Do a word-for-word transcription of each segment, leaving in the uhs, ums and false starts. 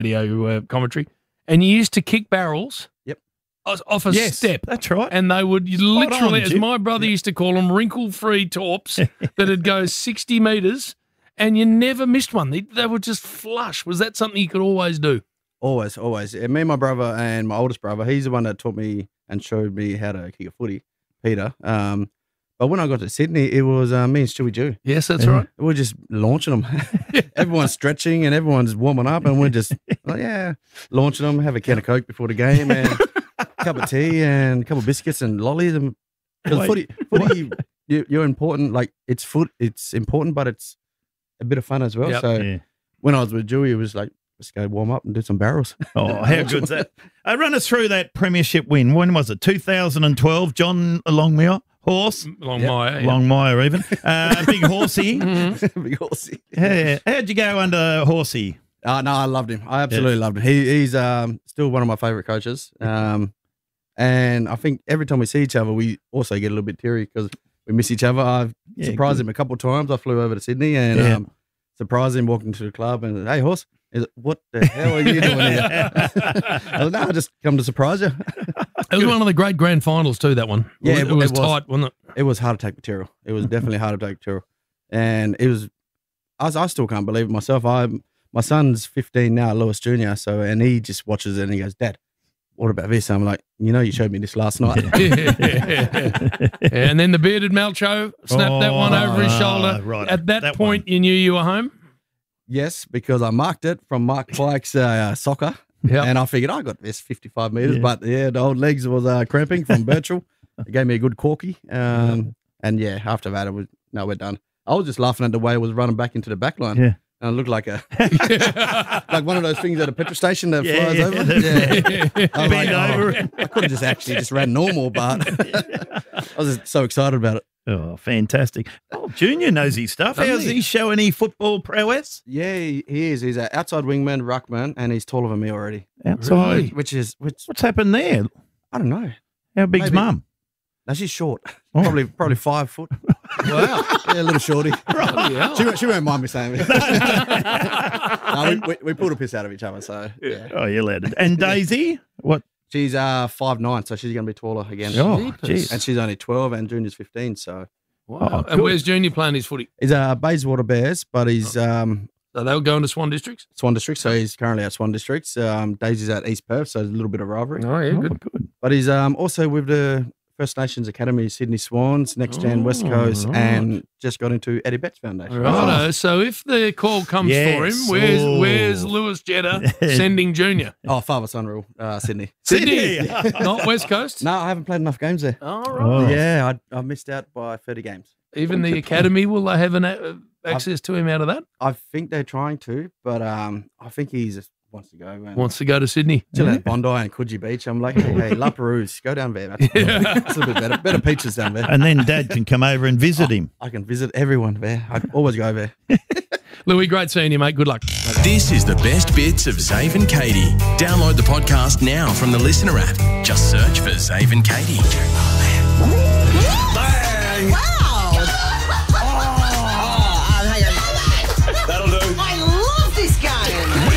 radio uh, commentary, and you used to kick barrels. Yep. Off a yes, step. That's right. And they would literally, on, as Jim. my brother used to call them, wrinkle-free torps that'd go sixty metres, and you never missed one. They, they were just flush. Was that something you could always do? Always, always. And me and my brother and my oldest brother, he's the one that taught me and showed me how to kick a footy, Peter. Um, but when I got to Sydney, it was uh, me and Stewie Jew. Yes, that's right. We were just launching them. Everyone's stretching and everyone's warming up, and we're just, like, yeah, launching them, have a can of Coke before the game, and a cup of tea and a couple of biscuits and lollies. And because footy, footy you, you're important. Like, it's foot, it's important, but it's a bit of fun as well. Yep. So Yeah. when I was with Dewey, it was like, let's go warm up and do some barrels. Oh, how good's that? Uh, run us through that premiership win. When was it? two thousand twelve. John Longmire, horse. Longmire. Yeah. Longmire even. Uh, big horsey. Big horsey. Yeah. How'd you go under horsey? Uh, no, I loved him. I absolutely loved him. He, he's um, still one of my favourite coaches. Um, and I think every time we see each other, we also get a little bit teary because we miss each other. I've Yeah, surprised good. him a couple of times. I flew over to Sydney and Yeah. um, surprised him walking to the club and, hey, horse, is it, what the hell are you doing here? I was, no, I just come to surprise you. It was one of the great grand finals too, that one. Yeah, it, it- it was it was. tight, wasn't it? It was hard attack material. It was definitely hard attack material. And it was, I, was- I still can't believe it myself. I, my son's fifteen now, Lewis Junior So, and he just watches it and he goes, Dad, what about this? I'm like, you know, you showed me this last night. And then the bearded Malcho snapped that one over his Oh, shoulder. right. At that, That point, one. you knew you were home? Yes, because I marked it from Mark Pike's uh, soccer. Yeah. And I figured I got this fifty-five metres, Yeah. but yeah, the old legs was uh, cramping from Birchall. It gave me a good corky. Um, and yeah, after that, it was, no, we're done. I was just laughing at the way it was running back into the back line. Yeah. And it looked like a like one of those things at a petrol station that Yeah, flies yeah. over. Yeah. I was Bend like, over. oh, I could have just actually just ran normal, but I was just so excited about it. Oh, fantastic. Oh, Junior knows his stuff. Doesn't How's he? he show any football prowess? Yeah, he he is. He's an outside wingman, ruckman, and he's taller than me already. Outside. Really? Which is, which What's happened there? I don't know. How big's Maybe- mum? No, she's short. Oh. Probably probably five foot. Wow. Yeah, a little shorty. Bloody hell. She, won't- she won't mind me saying it. no, we, we, we pulled a piss out of each other, so yeah. Oh, you're allowed. And Daisy? What? She's uh five nine, so she's going to be taller again. Oh, Jeepers. jeez. And she's only twelve, and Junior's fifteen. So Wow. Oh, And cool. where's Junior playing his footy? he's uh Bayswater Bears, but he's um So they were going to Swan Districts? Swan District, so he's currently at Swan Districts. Um, Daisy's at East Perth, so there's a little bit of rivalry. Oh, yeah, Oh, good. good. But he's um also with the First Nations Academy, Sydney Swans, Next Gen West Oh, Coast, right. and just got into Eddie Betts Foundation. Righto. So if the call comes Yes. for him, where's Oh. where's Lewis Jetta sending Junior? Oh, father son rule, uh, Sydney. Sydney, not West Coast? No, I haven't played enough games there. All right. Oh. Yeah, I, I missed out by thirty games. Even the academy, will they have an uh, access to him out of that? I think they're trying to, but um, I think he just wants to go and Wants to go to Sydney. chill at Bondi and Coogee Beach. I'm like, hey, hey La Perouse, go down there. That's, that's a bit better. Better peaches down there. And then Dad can come over and visit him. I can visit everyone there. I always go there. Louis, great seeing you, mate. Good luck. This is the best bits of Zave and Katie. Download the podcast now from the Listener app. Just search for Zave and Katie. Bang! Wow! Oh, hang on. That'll do. I love this game.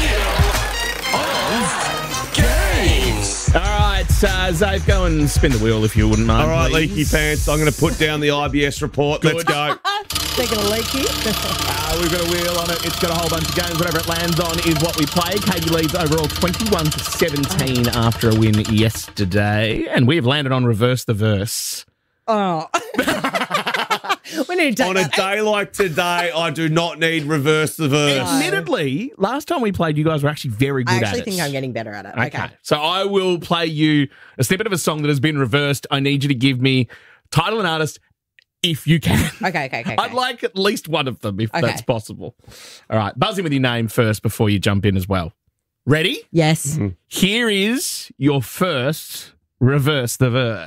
Games. All right, uh, Zave, go and spin the wheel if you wouldn't mind. All right, please. Leaky Pants, I'm going to put down the I B S report. Let's go. Taking a leaky. Uh, we've got a wheel on it. It's got a whole bunch of games. Whatever it lands on is what we play. Katie leads overall twenty-one to seventeen after a win yesterday. And we have landed on Reverse the Verse. Oh. We need to take On a that. day like today, I do not need reverse the verse. Admittedly, last time we played, you guys were actually very good I at it. actually think I'm getting better at it. Okay. Okay. So I will play you a snippet of a song that has been reversed. I need you to give me title and artist if you can. Okay, okay, okay. I'd like at least one of them if Okay. that's possible. All right. Buzz in with your name first before you jump in as well. Ready? Yes. Here is your first Reverse the Verse.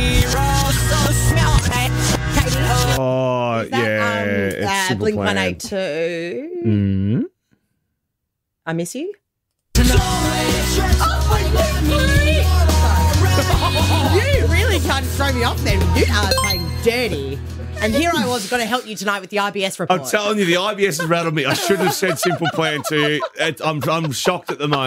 Oh, Is that, yeah. um, it's uh, Simple Blink Plan. one eighty-two. Mm. I miss you. You really can't throw me off then. You are playing dirty. And here I was going to help you tonight with the I B S report. I'm telling you, the I B S has rattled me. I shouldn't have said Simple Plan to you. It- I'm, I'm shocked at the moment.